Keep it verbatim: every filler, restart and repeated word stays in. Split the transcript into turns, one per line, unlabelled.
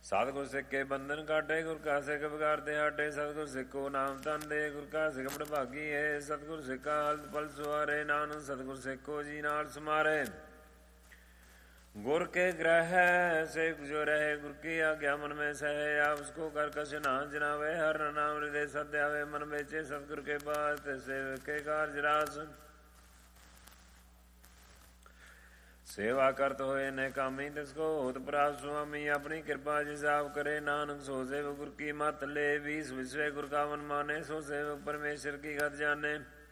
ਸਤਿਗੁਰ ਸਿੱਖੇ ਬੰਧਨ ਕਾਟੇ, ਗੁਰ ਕਾ ਸਿੱਖ ਵਿਗਾੜਤੇ ਹਾਟੇ। ਸਤਿਗੁਰ ਸਿੱਖੋ ਨਾਮ ਧਨ ਦੇ, ਗੁਰ ਕਾ ਸਿੱਖ ਬੜਭਾਗੀ ਹੈ। ਸਤਿਗੁਰ ਸਿੱਖਾ ਹਲਤ ਪਲ ਸੁਆਰੇ, ਨਾਨਕ ਸਤਿਗੁਰ ਸਿੱਖੋ ਜੀ ਨਾਲ ਸਮਾਰੇ। ਗੁਰ ਕੇ ਗ੍ਰਹਿ सेवक जो रहे, गुर की आज्ञा मन में सहे। आप उसको कर कश ना जनावे, हर नाम हृदय सत्य आवे। मन बेचे सतगुर के पास, सेवक के कार्य रास। सेवा करत होए न कामी, तिसको होत प्राप्त। स्वामी अपनी कृपा जिस आप करे, नानक सो सेवक गुर की मत ले। बीस विश्व गुर का मन माने, सो सेवक परमेश्वर की गत जाने।